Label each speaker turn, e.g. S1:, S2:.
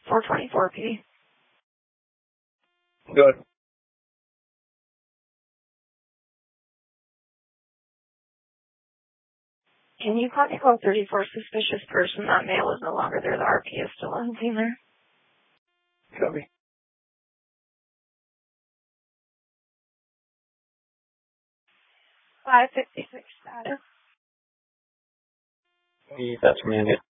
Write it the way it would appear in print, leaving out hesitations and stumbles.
S1: 424 PD.
S2: Good.
S1: Can you call me code 34 suspicious person? That male is no longer there. The RP is still on scene there.
S2: Copy.
S1: 556 status.
S2: That's commanded.